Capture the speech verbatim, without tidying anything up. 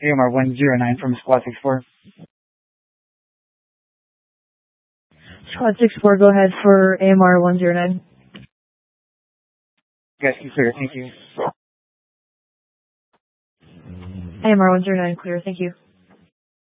A M R one zero nine from Squad six four. Squad six four, go ahead for A M R one zero nine. Guys, clear. Thank you. A M R one zero nine, clear. Thank you.